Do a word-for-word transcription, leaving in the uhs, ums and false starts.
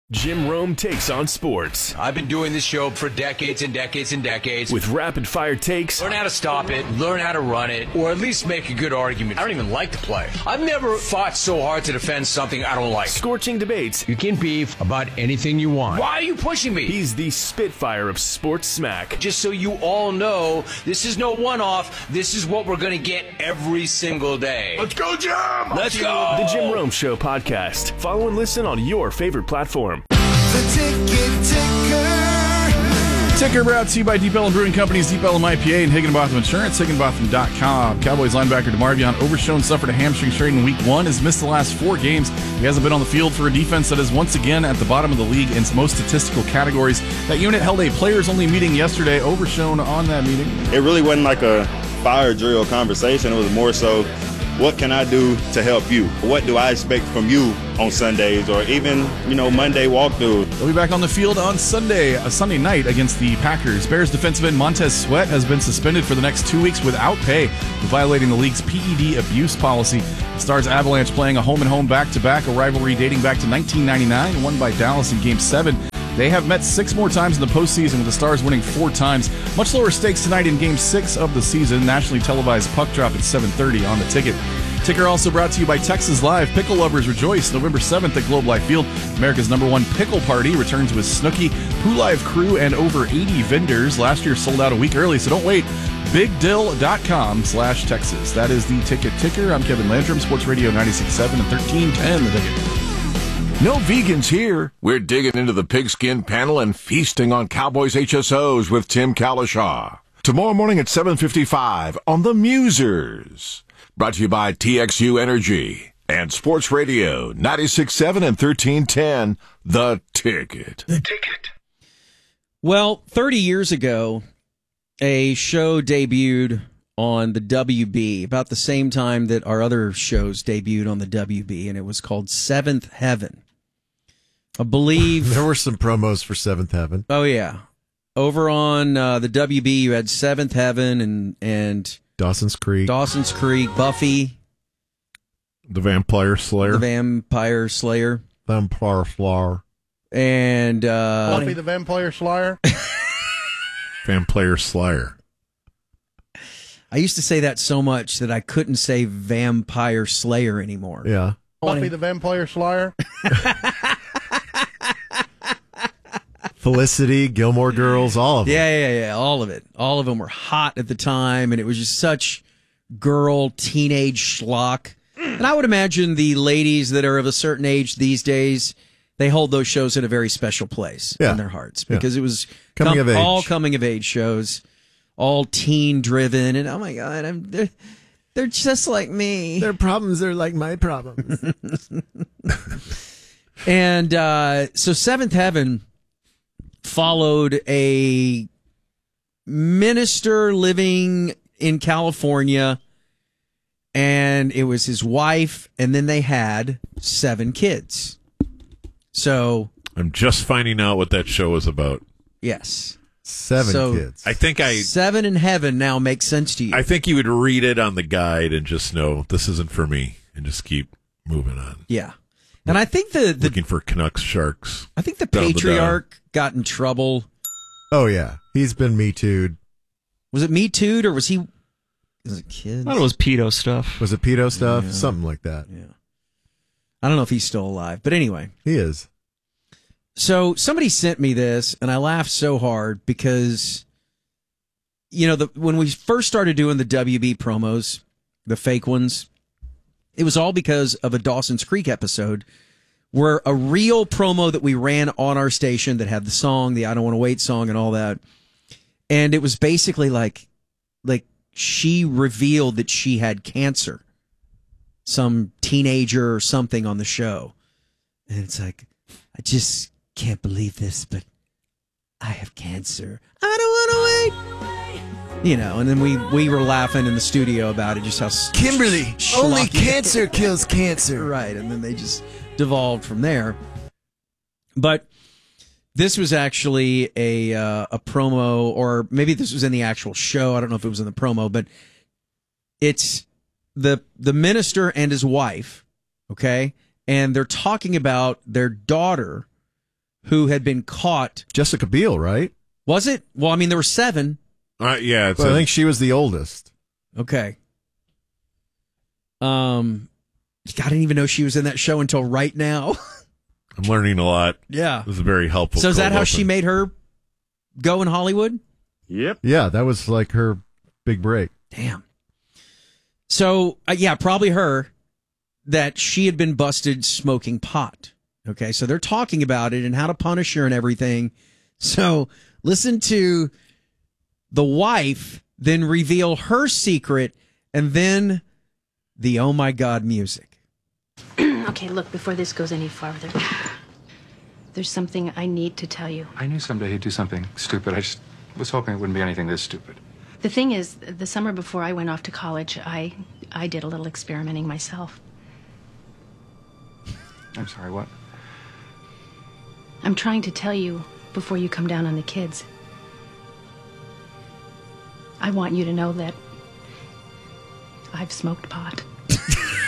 Jim Rome takes on sports. I've been doing this show for decades and decades and decades. With rapid-fire takes. Learn how to stop it, learn how to run it, or at least make a good argument. I don't even like to play. I've never fought so hard to defend something I don't like. Scorching debates. You can beef about anything you want. Why are you pushing me? He's the Spitfire of sports smack. Just so you all know, this is no one-off. This is what we're going to get every single day. Let's go, Jim! Let's go! The Jim Rome Show podcast. Follow and listen on your favorite platform. The Ticket Ticker. Ticker brought to you by Deep Ellum Brewing Company's Deep Ellum I P A and Higginbotham Insurance, Higginbotham dot com. Cowboys linebacker DeMarvion Overshone suffered a hamstring strain in week one, has missed the last four games. He hasn't been on the field for a defense that is once again at the bottom of the league in most statistical categories. That unit held a players-only meeting yesterday. Overshone on that meeting. It really wasn't like a fire drill conversation. It was more so, what can I do to help you? What do I expect from you on Sundays or even, you know, Monday walkthrough? They'll be back on the field on Sunday, a Sunday night against the Packers. Bears defensive end Montez Sweat has been suspended for the next two weeks without pay for violating the league's P E D abuse policy. The Stars Avalanche playing a home-and-home back-to-back, a rivalry dating back to nineteen ninety-nine, won by Dallas in Game seven. They have met six more times in the postseason, with the Stars winning four times. Much lower stakes tonight in Game six of the season. Nationally televised puck drop at seven thirty on the Ticket. Ticker also brought to you by Texas Live. Pickle lovers rejoice. November seventh at Globe Life Field. America's number one pickle party returns with Snooki, Pooh Live crew, and over eighty vendors. Last year sold out a week early, so don't wait. big dill dot com slash Texas. That is the Ticket Ticker. I'm Kevin Landrum, Sports Radio ninety-six point seven and thirteen ten The Ticket. No vegans here. We're digging into the pigskin panel and feasting on Cowboys H S Os with Tim Kalishaw. Tomorrow morning at seven fifty-five on The Musers. Brought to you by T X U Energy and Sports Radio ninety-six point seven and thirteen ten The Ticket. The Ticket. Well, thirty years ago, a show debuted on the W B about the same time that our other shows debuted on the W B, and it was called Seventh Heaven. I believe there were some promos for Seventh Heaven. Oh yeah, over on uh, the W B, you had Seventh Heaven and and Dawson's Creek, Dawson's Creek, Buffy, the Vampire Slayer, the Vampire Slayer, Vampire Slayer, and uh, Buffy the Vampire Slayer, Vampire Slayer. I used to say that so much that I couldn't say Vampire Slayer anymore. Yeah, Buffy the Vampire Slayer. Felicity, Gilmore Girls, all of them. Yeah, yeah, yeah, all of it. All of them were hot at the time, and it was just such girl, teenage schlock. And I would imagine the ladies that are of a certain age these days, they hold those shows in a very special place yeah. in their hearts, because yeah. it was coming com- of age. all coming-of-age shows, all teen-driven, and oh my God, I'm, they're, they're just like me. Their problems are like my problems. And uh, so Seventh Heaven followed a minister living in California, and it was his wife, and then they had seven kids. So I'm just finding out what that show was about. Yes. Seven so, kids. I think I Seven in Heaven now makes sense to you. I think you would read it on the guide and just know this isn't for me and just keep moving on. Yeah. And I think the, the looking for Canucks Sharks. I think the down the patriarch down. got in trouble. Oh yeah, he's been Me Too'd. Was it Me Too'd or was he? Was it kids? I thought it was pedo stuff. Was it pedo stuff? Yeah. Something like that. Yeah. I don't know if he's still alive, but anyway, he is. So somebody sent me this, and I laughed so hard because, you know, the when we first started doing the W B promos, the fake ones, it was all because of a Dawson's Creek episode where a real promo that we ran on our station that had the song, the I Don't Want to Wait song and all that. And it was basically like, like she revealed that she had cancer, some teenager or something on the show. And it's like, I just can't believe this, but I have cancer. I don't want to wait. You know, and then we, we were laughing in the studio about it, just how Kimberly, sh- only schlocky- cancer kills cancer. Right, and then they just devolved from there. But this was actually a uh, a promo, or maybe this was in the actual show. I don't know if it was in the promo, but it's the the minister and his wife, okay? And they're talking about their daughter who had been caught. Jessica Biel, right? Was it? Well, I mean, there were seven. Uh, yeah, it's Well, I a- think she was the oldest. Okay. Um, I didn't even know she was in that show until right now. I'm learning a lot. Yeah. This is very helpful. So is that cold how open. she made her go in Hollywood? Yep. Yeah, that was like her big break. Damn. So, uh, yeah, probably her, that she had been busted smoking pot. Okay, so they're talking about it and how to punish her and everything. So listen to the wife then reveal her secret and then the oh my God music. Okay, look, before this goes any farther, there's something I need to tell you. I knew someday he'd do something stupid. I just was hoping it wouldn't be anything this stupid. The thing is, the summer before I went off to college, I I did a little experimenting myself. I'm sorry, what? I'm trying to tell you before you come down on the kids. I want you to know that I've smoked pot.